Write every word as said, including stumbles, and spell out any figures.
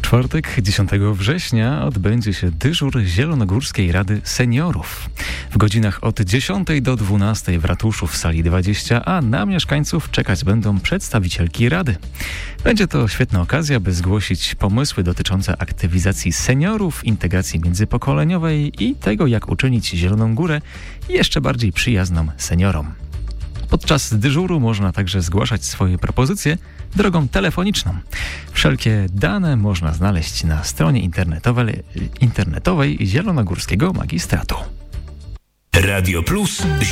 czwartek, dziesiątego września odbędzie się dyżur Zielonogórskiej Rady Seniorów. W godzinach od dziesiątej do dwunastej w ratuszu w sali dwadzieścia A na mieszkańców czekać będą przedstawicielki Rady. Będzie to świetna okazja, by zgłosić pomysły dotyczące aktywizacji seniorów, integracji międzypokoleniowej i tego, jak uczynić Zieloną Górę jeszcze bardziej przyjazną seniorom. Podczas dyżuru można także zgłaszać swoje propozycje drogą telefoniczną. Wszelkie dane można znaleźć na stronie internetowej, internetowej Zielonogórskiego Magistratu. Radio Plus.